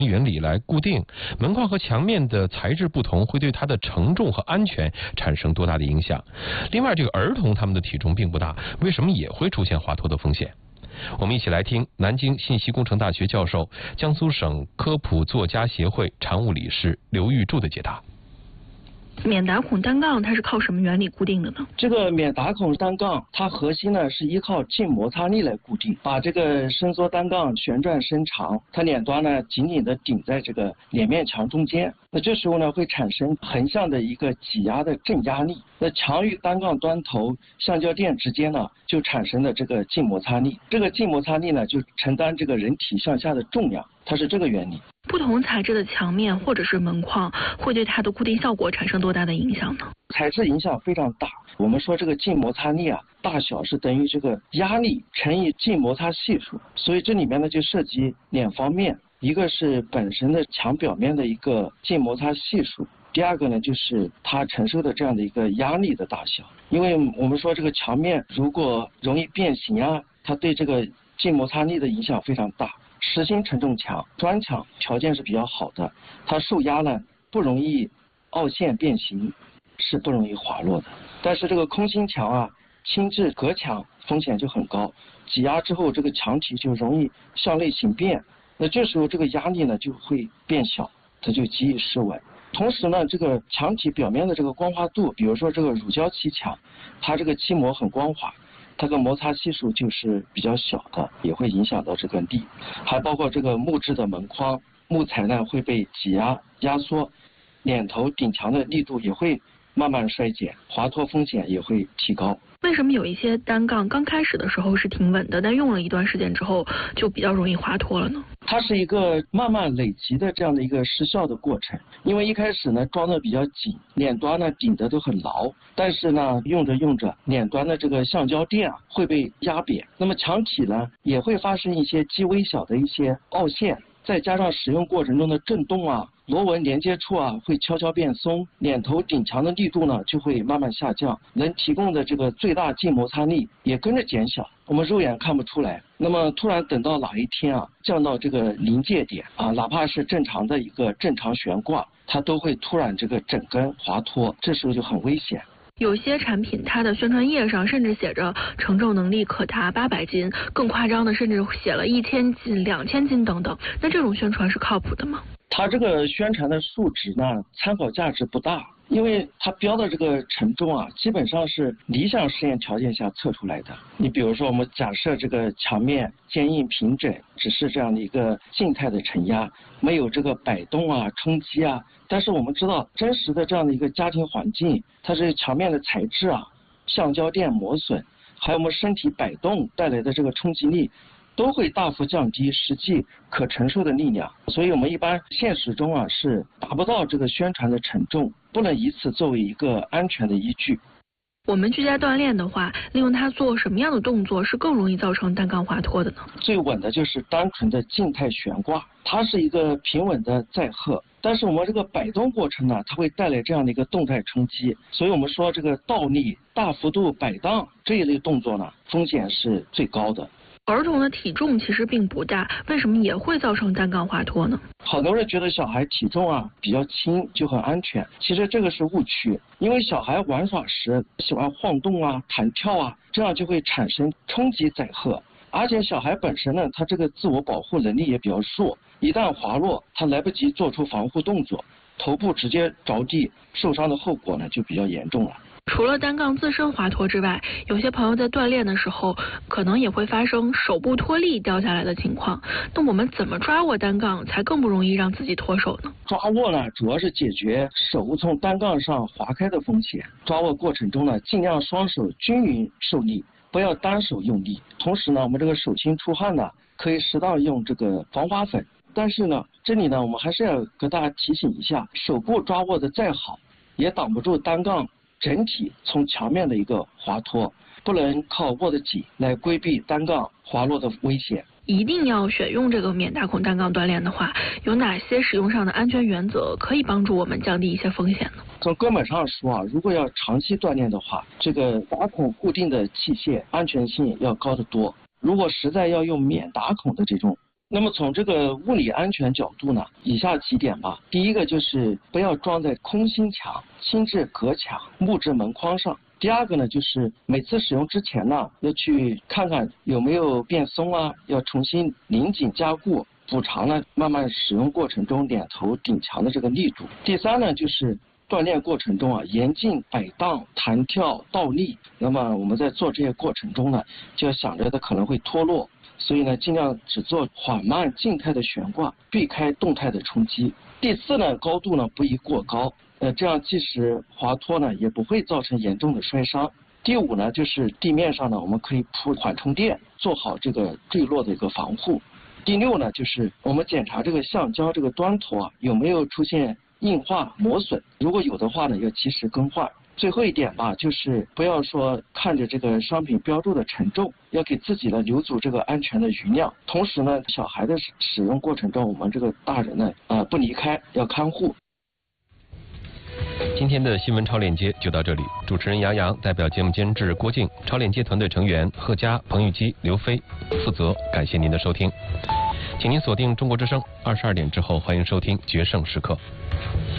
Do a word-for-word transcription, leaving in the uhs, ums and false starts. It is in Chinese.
原理来固定。门框和墙面的材质不同，会对它的承重和安全产生多大的影响？另外，这个儿童他们的体重并不大，为什么也会出现滑脱的风险？我们一起来听南京信息工程大学教授、江苏省科普作家协会常务理事刘玉柱的解答。 免打孔单杠它是靠什么原理固定的呢？ 这个免打孔单杠，它核心呢是依靠静摩擦力来固定，把这个伸缩单杠旋转伸长，它两端呢紧紧的顶在这个两面墙中间。那这时候呢会产生横向的一个挤压的正压力，那墙与单杠端头橡胶垫之间呢就产生了这个静摩擦力，这个静摩擦力呢就承担这个人体向下的重量，它是这个原理。 不同材质的墙面或者是门框会对它的固定效果产生多大的影响呢？ 材质影响非常大。我们说这个静摩擦力啊，大小是等于这个压力乘以静摩擦系数，所以这里面呢就涉及两方面，一个是本身的墙表面的一个静摩擦系数，第二个呢就是它承受的这样的一个压力的大小。因为我们说这个墙面如果容易变形啊，它对这个静摩擦力的影响非常大。实心承重墙、砖墙条件是比较好的，它受压呢不容易凹陷变形，是不容易滑落的。但是这个空心墙啊、轻质隔墙风险就很高，挤压之后这个墙体就容易向内形变，那这时候这个压力呢就会变小，它就极易失稳。同时呢，这个墙体表面的这个光滑度，比如说这个乳胶漆墙，它这个漆膜很光滑，它的摩擦系数就是比较小的，也会影响到这个力。还包括这个木质的门框，木材呢会被挤压压缩，两头顶墙的力度也会慢慢衰减，滑脱风险也会提高。 为什么有一些单杠刚开始的时候是挺稳的，但用了一段时间之后就比较容易滑脱了呢？ 它是一个慢慢累积的这样的一个失效的过程。因为一开始呢装的比较紧，两端呢顶的都很牢，但是呢用着用着，两端的这个橡胶垫啊会被压扁，那么墙体呢也会发生一些极微小的一些凹陷，再加上使用过程中的震动啊，螺纹连接处啊会悄悄变松，两头顶墙的力度呢就会慢慢下降，能提供的这个最大静摩擦力也跟着减小，我们肉眼看不出来。那么突然等到哪一天啊降到这个临界点啊，哪怕是正常的一个正常悬挂，它都会突然这个整根滑脱，这时候就很危险。 有些产品它的宣传页上甚至写着承重能力可达八百斤，更夸张的甚至写了一千斤、两千斤等等。那这种宣传是靠谱的吗？ 它这个宣传的数值呢，参考价值不大，因为它标的这个承重啊，基本上是理想实验条件下测出来的。你比如说，我们假设这个墙面坚硬平整，只是这样的一个静态的承压，没有这个摆动啊、冲击啊。但是我们知道，真实的这样的一个家庭环境，它是墙面的材质啊、橡胶垫磨损，还有我们身体摆动带来的这个冲击力，都会大幅降低实际可承受的力量，所以我们一般现实中啊是达不到这个宣传的承重，不能以此作为一个安全的依据。 我们居家锻炼的话，利用它做什么样的动作是更容易造成单杠滑脱的呢？ 最稳的就是单纯的静态悬挂，它是一个平稳的载荷，但是我们这个摆动过程呢，它会带来这样的一个动态冲击，所以我们说这个倒立、大幅度摆荡这一类动作呢，风险是最高的。 儿童的体重其实并不大，为什么也会造成单杠滑脱呢？ 好多人觉得小孩体重啊比较轻就很安全，其实这个是误区。因为小孩玩耍时喜欢晃动啊、弹跳啊，这样就会产生冲击载荷。而且小孩本身呢，他这个自我保护能力也比较弱，一旦滑落，他来不及做出防护动作，头部直接着地，受伤的后果呢就比较严重了。 除了单杠自身滑脱之外，有些朋友在锻炼的时候，可能也会发生手部脱力掉下来的情况。那我们怎么抓握单杠才更不容易让自己脱手呢？ 抓握呢，主要是解决手从单杠上滑开的风险。抓握过程中呢，尽量双手均匀受力，不要单手用力。同时呢，我们这个手心出汗呢，可以适当用这个防滑粉。但是呢，这里呢，我们还是要跟大家提醒一下，手部抓握的再好，也挡不住单杠整体从墙面的一个滑脱，不能靠握得紧来规避单杠滑落的危险。 一定要选用这个免打孔单杠锻炼的话，有哪些使用上的安全原则可以帮助我们降低一些风险呢？ 从根本上说啊，如果要长期锻炼的话，这个打孔固定的器械安全性要高得多。如果实在要用免打孔的这种那么从这个物理安全角度呢，以下几点吧。第一个就是不要装在空心墙、轻质隔墙、木质门框上。第二个呢，就是每次使用之前呢，要去看看有没有变松啊，要重新拧紧加固，补偿呢慢慢使用过程中脸头顶墙的这个力度。第三呢，就是锻炼过程中啊，严禁摆荡、弹跳、倒立。那么我们在做这些过程中呢，就要想着它可能会脱落。所以呢，尽量只做缓慢静态的悬挂，避开动态的冲击。第四呢，高度呢不宜过高，呃，这样即使滑脱呢，也不会造成严重的摔伤。第五呢，就是地面上呢，我们可以铺缓冲垫，做好这个坠落的一个防护。第六呢，就是我们检查这个橡胶这个端头啊，有没有出现硬化磨损，如果有的话呢，要及时更换。最后一点吧，就是不要说看着这个商品标注的沉重，要给自己呢留足这个安全的余量。同时呢，小孩的使用过程中，我们这个大人呢，呃，不离开，要看护。 今天的新闻超链接就到这里，主持人杨洋代表节目监制郭靖、超链接团队成员贺佳、彭玉基、刘飞负责，感谢您的收听，请您锁定中国之声，二十二点之后欢迎收听决胜时刻。